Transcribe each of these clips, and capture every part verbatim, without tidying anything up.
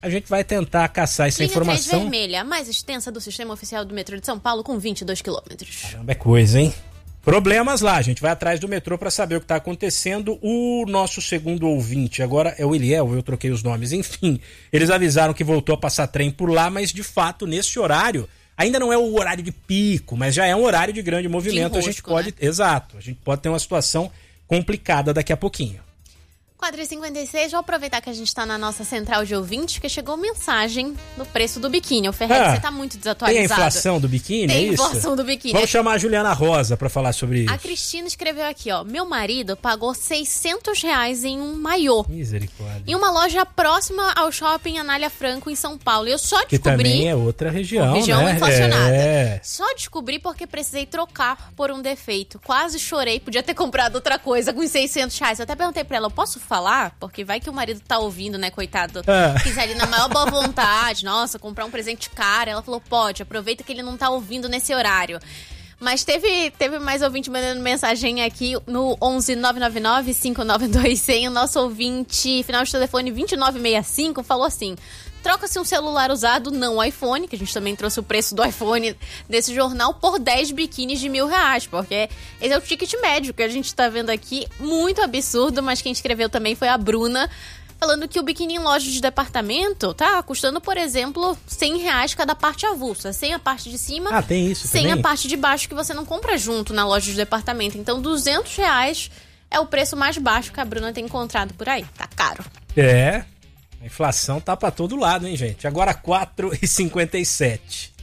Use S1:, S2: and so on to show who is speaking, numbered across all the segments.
S1: A gente vai tentar caçar essa
S2: Linha
S1: informação.
S2: três vermelha, a mais extensa do sistema oficial do metrô de São Paulo, com vinte e dois quilômetros.
S1: Caramba, é coisa, hein? Problemas lá, a gente vai atrás do metrô para saber o que está acontecendo. O nosso segundo ouvinte, agora é o Eliel, eu troquei os nomes, enfim. Eles avisaram que voltou a passar trem por lá, mas de fato, nesse horário, ainda não é o horário de pico, mas já é um horário de grande movimento. De enrosco, a gente pode, né? Exato, a gente pode ter uma situação complicada daqui a pouquinho.
S2: quatro e cinquenta e seis, vou aproveitar que a gente está na nossa central de ouvintes, que chegou mensagem do preço do biquíni. O Ferretti,
S1: ah,
S2: você está muito desatualizado.
S1: Tem a inflação do biquíni,
S2: tem
S1: é isso?
S2: Tem inflação do biquíni.
S1: Vamos chamar a Juliana Rosa para falar sobre isso.
S2: A Cristina escreveu aqui, ó, meu marido pagou seiscentos reais em um maiô.
S1: Misericórdia.
S2: Em uma loja próxima ao shopping Anália Franco, em São Paulo. Eu só descobri...
S1: Que também é outra região,
S2: região
S1: né?
S2: inflacionada.
S1: É.
S2: Só descobri porque precisei trocar por um defeito. Quase chorei, podia ter comprado outra coisa com seiscentos reais. Eu até perguntei pra ela, eu posso falar? Porque vai que o marido tá ouvindo, né, coitado.
S1: Ah.
S2: Quiser ali na maior boa vontade, nossa, comprar um presente caro. Ela falou, pode, aproveita que ele não tá ouvindo nesse horário. Mas teve, teve mais ouvinte mandando mensagem aqui no onze nove nove nove cinco nove dois zero zero. O nosso ouvinte, final de telefone vinte e nove sessenta e cinco, falou assim: troca-se um celular usado, não iPhone, que a gente também trouxe o preço do iPhone desse jornal, por dez biquínis de mil reais, porque esse é o ticket médio que a gente tá vendo aqui, muito absurdo, mas quem escreveu também foi a Bruna, falando que o biquíni em loja de departamento tá custando, por exemplo, cem reais cada parte avulsa, sem a parte de cima,
S1: ah, tem isso
S2: sem
S1: também?
S2: A parte de baixo que você não compra junto na loja de departamento. Então, duzentos reais é o preço mais baixo que a Bruna tem encontrado por aí. Tá caro.
S1: É, a inflação tá pra todo lado, hein, gente? Agora quatro e cinquenta e sete.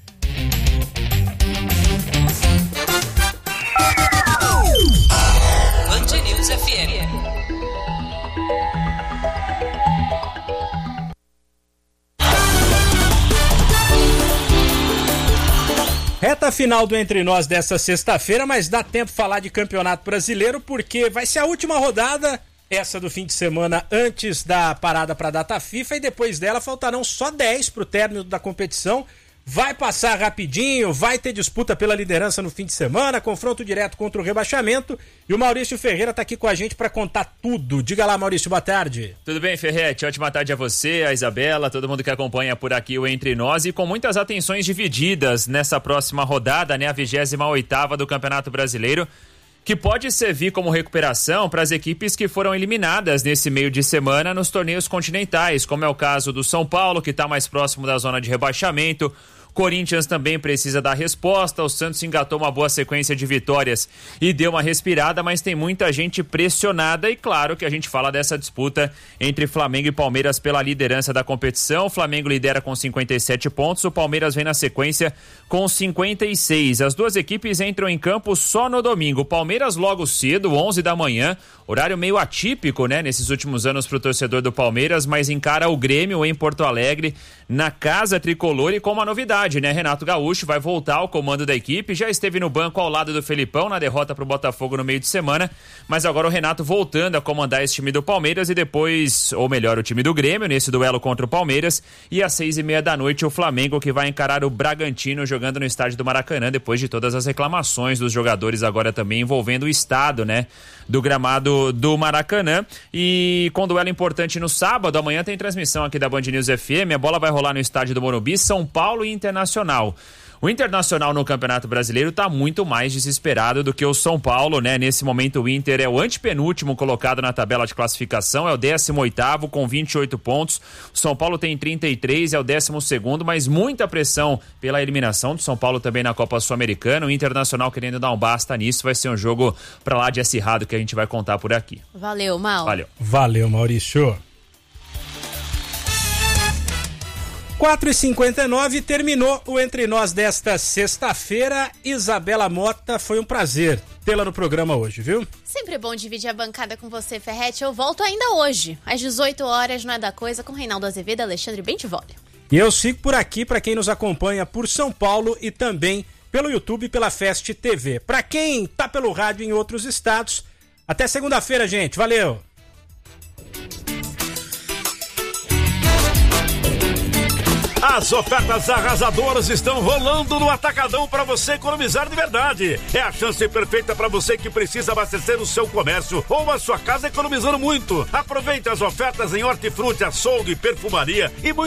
S3: Band News F M.
S1: Reta final do Entre Nós dessa sexta-feira, mas dá tempo de falar de Campeonato Brasileiro, porque vai ser a última rodada, essa do fim de semana, antes da parada para a data FIFA, e depois dela faltarão só dez para o término da competição. Vai passar rapidinho, vai ter disputa pela liderança no fim de semana, confronto direto contra o rebaixamento, e o Maurício Ferreira tá aqui com a gente para contar tudo. Diga lá, Maurício, boa tarde.
S4: Tudo bem, Ferretti? Ótima tarde a você, a Isabela, todo mundo que acompanha por aqui o Entre Nós, e com muitas atenções divididas nessa próxima rodada, né, a vigésima oitava do Campeonato Brasileiro, que pode servir como recuperação para as equipes que foram eliminadas nesse meio de semana nos torneios continentais, como é o caso do São Paulo, que está mais próximo da zona de rebaixamento. Corinthians também precisa dar resposta, o Santos engatou uma boa sequência de vitórias e deu uma respirada, mas tem muita gente pressionada, e claro que a gente fala dessa disputa entre Flamengo e Palmeiras pela liderança da competição. O Flamengo lidera com cinquenta e sete pontos, o Palmeiras vem na sequência com cinquenta e seis. As duas equipes entram em campo só no domingo. O Palmeiras logo cedo, onze da manhã, horário meio atípico, né, nesses últimos anos para o torcedor do Palmeiras, mas encara o Grêmio em Porto Alegre, na Casa Tricolor, e com uma novidade, né? Renato Gaúcho vai voltar ao comando da equipe, já esteve no banco ao lado do Felipão na derrota para o Botafogo no meio de semana, mas agora o Renato voltando a comandar esse time do Palmeiras, e depois, ou melhor, o time do Grêmio nesse duelo contra o Palmeiras, e às seis e meia da noite o Flamengo, que vai encarar o Bragantino jogando no estádio do Maracanã, depois de todas as reclamações dos jogadores agora também envolvendo o estado, né, do gramado do Maracanã. E com duelo importante no sábado, amanhã tem transmissão aqui da Band News F M, a bola vai rolar no estádio do Morumbi, São Paulo e Internacional. O Internacional no Campeonato Brasileiro está muito mais desesperado do que o São Paulo, né? Nesse momento o Inter é o antepenúltimo colocado na tabela de classificação, é o décimo oitavo com vinte e oito pontos. O São Paulo tem trinta e três, é o décimo segundo, mas muita pressão pela eliminação do São Paulo também na Copa Sul-Americana. O Internacional querendo dar um basta nisso, vai ser um jogo pra lá de acirrado que a gente vai contar por aqui.
S2: Valeu, Mal.
S4: Valeu.
S1: Valeu, Maurício. quatro e cinquenta e nove, terminou o Entre Nós desta sexta-feira. Isabela Mota, foi um prazer tê-la no programa hoje, viu?
S2: Sempre bom dividir a bancada com você, Ferretti. Eu volto ainda hoje, às dezoito horas, não é da coisa, com Reinaldo Azevedo e Alexandre Bentivolio.
S1: E eu sigo por aqui para quem nos acompanha por São Paulo e também pelo YouTube e pela Fest T V. Para quem tá pelo rádio em outros estados, até segunda-feira, gente. Valeu!
S3: As ofertas arrasadoras estão rolando no Atacadão para você economizar de verdade. É a chance perfeita para você que precisa abastecer o seu comércio ou a sua casa economizando muito. Aproveite as ofertas em hortifruti, açougue, perfumaria e muito